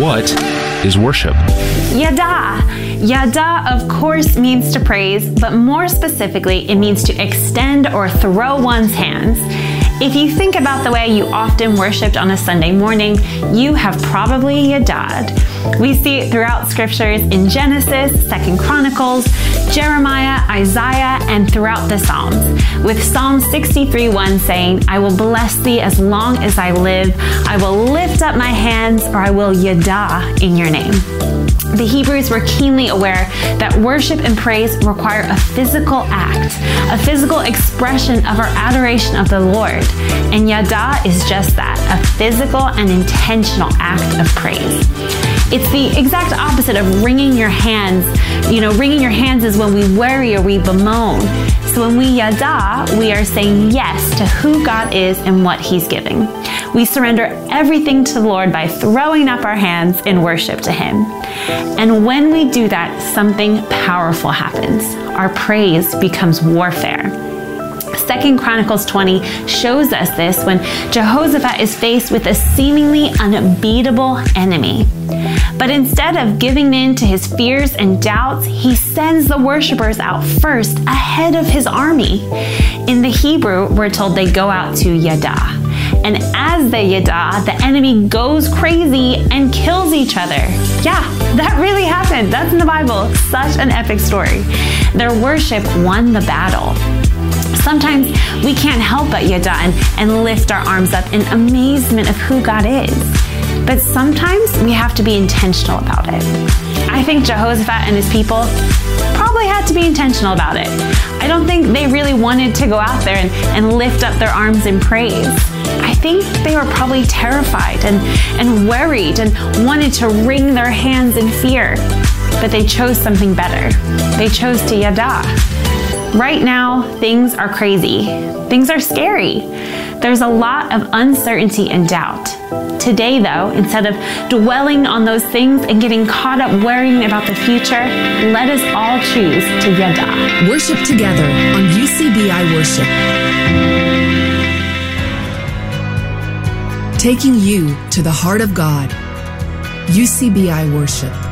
What is worship? Yada. Yada, of course, means to praise, but more specifically, it means to extend or throw one's hands. If you think about the way you often worshiped on a Sunday morning, you have probably yada'd. We see it throughout scriptures in Genesis, 2 Chronicles, Jeremiah, Isaiah, and throughout the Psalms, with Psalm 63:1 saying, I will bless thee as long as I live. I will lift up my hands, or I will yada in your name. The Hebrews were keenly aware that worship and praise require a physical act, a physical expression of our adoration of the Lord. And yada is just that, a physical and intentional act of praise. It's the exact opposite of wringing your hands. Wringing your hands is when we worry or we bemoan. So when we yada, we are saying yes to who God is and what He's giving. We surrender everything to the Lord by throwing up our hands in worship to Him. And when we do that, something powerful happens. Our praise becomes warfare. 2 Chronicles 20 shows us this when Jehoshaphat is faced with a seemingly unbeatable enemy. But instead of giving in to his fears and doubts, he sends the worshipers out first ahead of his army. In the Hebrew, we're told they go out to yada. And as they yada, the enemy goes crazy and kills each other. Yeah, that really happened. That's in the Bible. Such an epic story. Their worship won the battle. Sometimes we can't help but yada and lift our arms up in amazement of who God is. But sometimes we have to be intentional about it. I think Jehoshaphat and his people probably had to be intentional about it. I don't think they really wanted to go out there and lift up their arms in praise. I think they were probably terrified and worried and wanted to wring their hands in fear. But they chose something better. They chose to yada. Right now, things are crazy. Things are scary. There's a lot of uncertainty and doubt. Today, though, instead of dwelling on those things and getting caught up worrying about the future, let us all choose to yada. Worship together on UCBI Worship. Taking you to the heart of God. UCBI Worship.